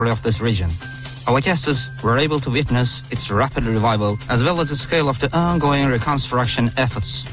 of this region. Our guests were able to witness its rapid revival as well as the scale of the ongoing reconstruction efforts.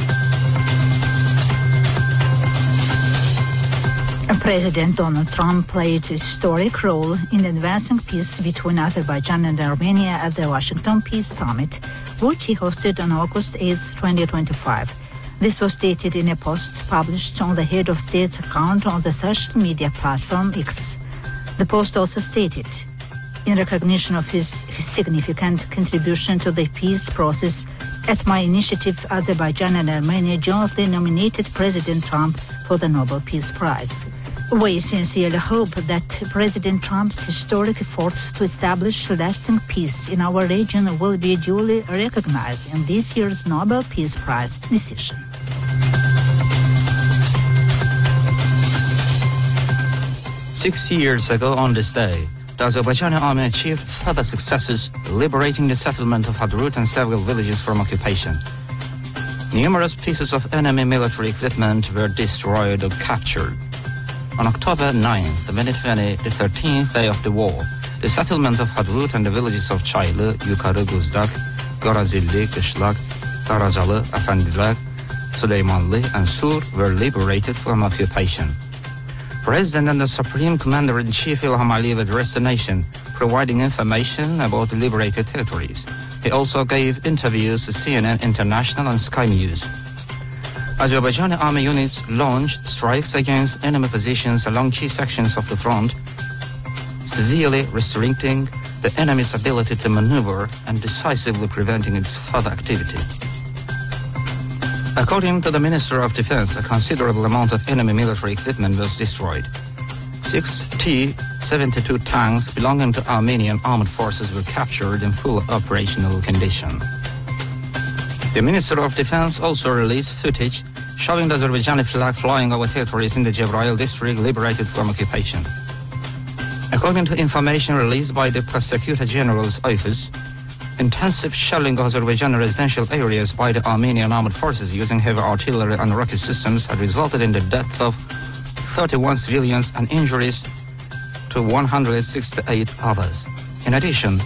President Donald Trump played a historic role in advancing peace between Azerbaijan and Armenia at the Washington Peace Summit, which he hosted on August 8, 2025. This was stated in a post published on the head of state's account on the social media platform X. The post also stated, in recognition of his significant contribution to the peace process, at my initiative, Azerbaijan and Armenia jointly nominated President Trump for the Nobel Peace Prize. We sincerely hope that President Trump's historic efforts to establish lasting peace in our region will be duly recognized in this year's Nobel Peace Prize decision. Six years ago on this day, the Azerbaijani army achieved further successes, liberating the settlement of Hadrut and several villages from occupation. Numerous pieces of enemy military equipment were destroyed or captured. On October 9th, the 13th day of the war, the settlement of Hadrut and the villages of Çaylı, Yukarı Guzdak, Gorazilli, Kışlak, Karacalı, Efendiler, Süleymanlı, and Sur were liberated from occupation. President and the Supreme Commander-in-Chief Ilham Aliyev addressed the nation, providing information about the liberated territories. He also gave interviews to CNN International and Sky News. Azerbaijani army units launched strikes against enemy positions along key sections of the front, severely restricting the enemy's ability to maneuver and decisively preventing its further activity. According to the Minister of Defense, a considerable amount of enemy military equipment was destroyed. 6 T-72 tanks belonging to Armenian armed forces were captured in full operational condition. The Minister of Defense also released footage showing the Azerbaijani flag flying over territories in the Cebrail district liberated from occupation. According to information released by the Prosecutor General's office, intensive shelling of Azerbaijani residential areas by the Armenian armed forces using heavy artillery and rocket systems had resulted in the death of 31 civilians and injuries to 168 others. In addition,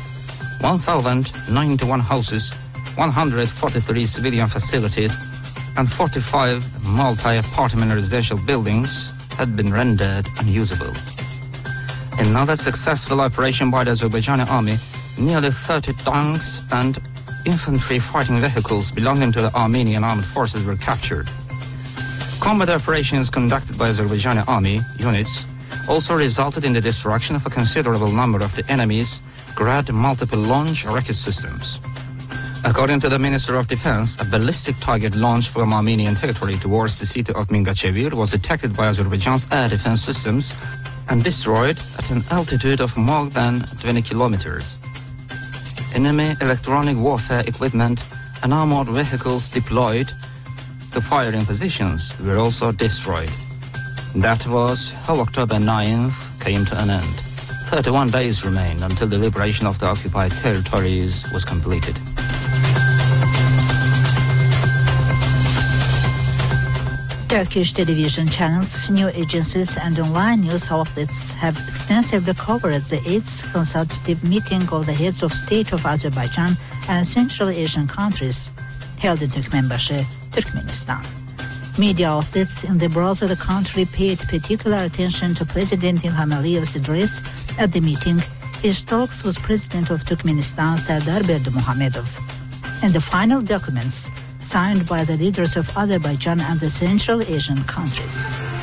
1,091 houses, 143 civilian facilities, and 45 multi-apartment residential buildings had been rendered unusable. In another successful operation by the Azerbaijani army, nearly 30 tanks and infantry fighting vehicles belonging to the Armenian armed forces were captured. Combat operations conducted by Azerbaijani army units also resulted in the destruction of a considerable number of the enemy's Grad multiple launch rocket systems. According to the Minister of Defense, a ballistic target launched from Armenian territory towards the city of Mingachevir was detected by Azerbaijan's air defense systems and destroyed at an altitude of more than 20 kilometers. Enemy electronic warfare equipment and armored vehicles deployed to firing positions were also destroyed. That was how October 9th came to an end. 31 days remained until the liberation of the occupied territories was completed. Turkish television channels, news agencies and online news outlets have extensively covered the 8th consultative meeting of the heads of state of Azerbaijan and Central Asian countries held in Turkmenbashi, Turkmenistan. Media outlets in the broader country paid particular attention to President Ilham Aliyev's address at the meeting, his talks with President of Turkmenistan Serdar Berdimuhamedov, and the final documents signed by the leaders of Azerbaijan and the Central Asian countries.